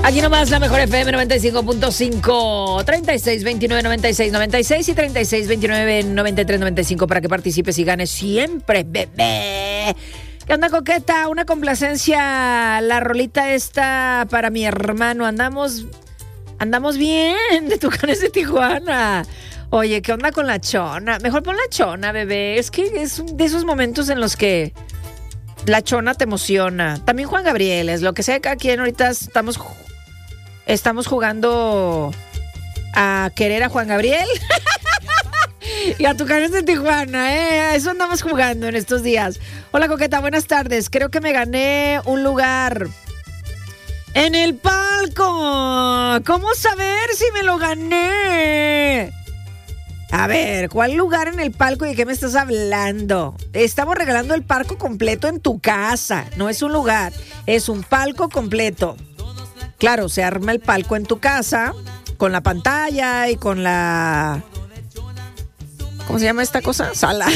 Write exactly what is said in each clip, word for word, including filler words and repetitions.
Aquí nomás la mejor F M noventa y cinco punto cinco, treinta y seis, veintinueve, noventa y seis, noventa y seis y treinta y seis, veintinueve, noventa y tres, noventa y cinco para que participes y ganes siempre, bebé. ¿Qué onda, coqueta? Una complacencia, la rolita esta para mi hermano. Andamos, andamos bien de Tucanes de Tijuana. Oye, ¿qué onda con la chona? Mejor pon la chona, bebé. Es que es de esos momentos en los que la chona te emociona. También Juan Gabriel, es lo que sea, cada quien ahorita estamos... Estamos jugando a querer a Juan Gabriel y a Tucanes de Tijuana, ¿eh? A eso andamos jugando en estos días. Hola, coqueta, buenas tardes. Creo que me gané un lugar en el palco. ¿Cómo saber si me lo gané? A ver, ¿cuál lugar en el palco y de qué me estás hablando? Estamos regalando el palco completo en tu casa. No es un lugar, es un palco completo. Claro, se arma el palco en tu casa, con la pantalla y con la... ¿Cómo se llama esta cosa? Sala.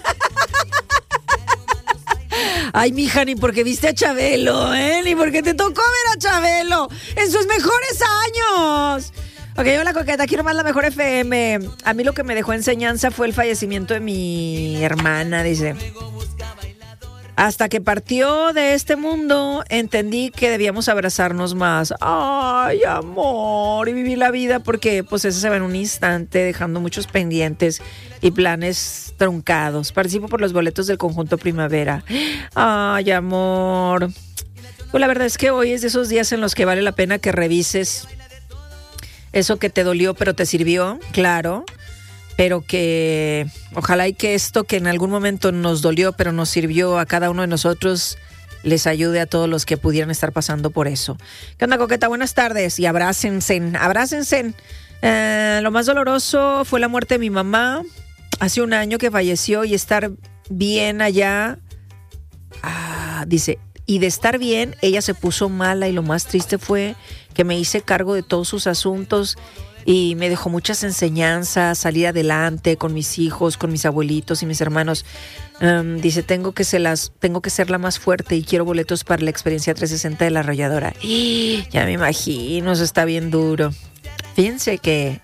Ay, mija, ni porque viste a Chabelo, ¿eh? Ni porque te tocó ver a Chabelo en sus mejores años. Ok, hola, coqueta, quiero más la mejor F M. A mí lo que me dejó enseñanza fue el fallecimiento de mi hermana, dice. Hasta que partió de este mundo, entendí que debíamos abrazarnos más. Ay, amor, y vivir la vida porque pues eso se va en un instante, dejando muchos pendientes y planes truncados. Participo por los boletos del conjunto Primavera. Ay, amor. Pues la verdad es que hoy es de esos días en los que vale la pena que revises eso que te dolió pero te sirvió, claro. Pero que ojalá y que esto que en algún momento nos dolió, pero nos sirvió a cada uno de nosotros, les ayude a todos los que pudieran estar pasando por eso. ¿Qué onda, coqueta? Buenas tardes y abrácense, abrácense. Eh, lo más doloroso fue la muerte de mi mamá. Hace un año que falleció y estar bien allá. Ah, dice, y de estar bien, ella se puso mala y lo más triste fue que me hice cargo de todos sus asuntos. Y me dejó muchas enseñanzas, salir adelante con mis hijos, con mis abuelitos y mis hermanos. Um, dice, tengo que, ser las, tengo que ser la más fuerte y quiero boletos para la experiencia trescientos sesenta de La Arrolladora. Y ya me imagino, eso está bien duro. Fíjense que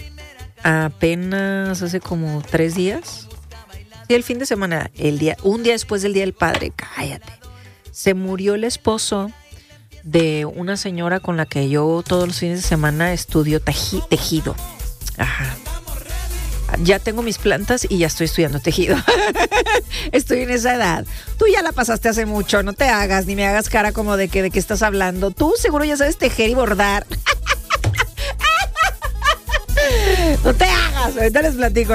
apenas hace como tres días, sí, el fin de semana, el día, un día después del Día del Padre, cállate, se murió el esposo de una señora con la que yo todos los fines de semana estudio teji, tejido. Ajá. Ya tengo mis plantas y ya estoy estudiando tejido. Estoy en esa edad. Tú ya la pasaste hace mucho, no te hagas, ni me hagas cara como de que de qué estás hablando. Tú seguro ya sabes tejer y bordar. No te hagas, ahorita les platico.